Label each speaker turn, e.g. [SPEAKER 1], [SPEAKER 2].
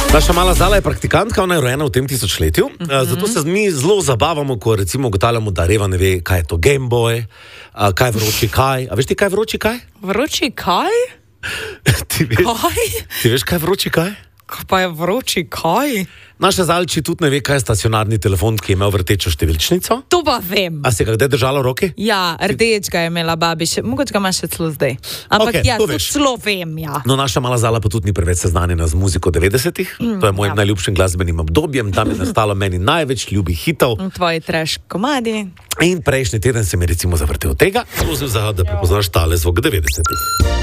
[SPEAKER 1] Naša mala Zala je praktikantka, ona je rojena v tem tisočletju, zato se mi zelo zabavamo, ko recimo ugotavljamo, da Reva ne ve, kaj je to Game Boy, kaj je vroči kaj. A veš ti, kaj je vroči kaj?
[SPEAKER 2] Vroči kaj? Kaj?
[SPEAKER 1] Ti veš, kaj je vroči kaj?
[SPEAKER 2] Kaj pa je vroči kaj?
[SPEAKER 1] Naša Zalči tudi ne ve, kaj je stacionarni telefon, ki je imel vrtečo številčnico.
[SPEAKER 2] To pa vem.
[SPEAKER 1] A si ga kdaj držala v roki?
[SPEAKER 2] Ja, rdeč ga je imela babi, mogoče ga ima še celo zdaj. Ampak
[SPEAKER 1] Okej,
[SPEAKER 2] ja,
[SPEAKER 1] to
[SPEAKER 2] to
[SPEAKER 1] veš.
[SPEAKER 2] celo vem, ja.
[SPEAKER 1] No, naša mala Zala pa tudi ni preveč seznanjena z muziko 90-ih. To je mojim najljubšim glasbenim obdobjem, tam je nastalo meni največ ljubih hitov.
[SPEAKER 2] Tvoji trash komadi.
[SPEAKER 1] In prejšnji teden se mi recimo zavrtel tega, prosil za, da prepoznaš tale zvok 90-ih.